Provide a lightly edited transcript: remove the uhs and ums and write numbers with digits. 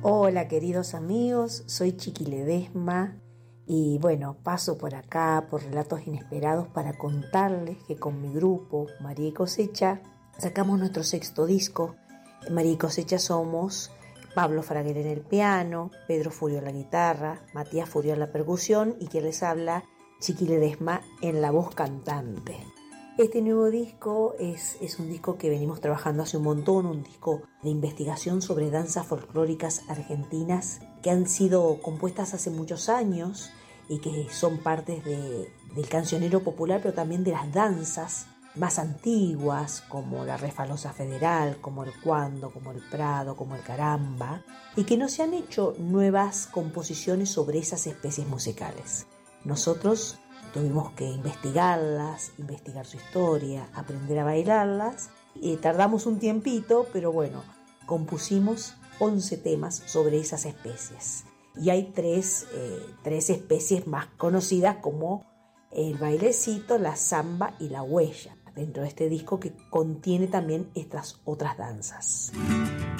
Hola queridos amigos, soy Chiqui Ledesma y bueno, paso por acá por Relatos Inesperados para contarles que con mi grupo María y Cosecha sacamos nuestro sexto disco. María y Cosecha somos Pablo Fraguer en el piano, Pedro Furio en la guitarra, Matías Furio en la percusión y quien les habla, Chiqui Ledesma en la voz cantante. Este nuevo disco es un disco que venimos trabajando hace un montón, un disco de investigación sobre danzas folclóricas argentinas que han sido compuestas hace muchos años y que son partes del cancionero popular, pero también de las danzas más antiguas, como la Refalosa Federal, como el Cuando, como el Prado, como el Caramba, y que no se han hecho nuevas composiciones sobre esas especies musicales. Nosotros tuvimos que investigarlas, investigar su historia, aprender a bailarlas. Tardamos un tiempito, pero bueno, compusimos 11 temas sobre esas especies. Y hay tres especies más conocidas como el bailecito, la samba y la huella, dentro de este disco que contiene también estas otras danzas.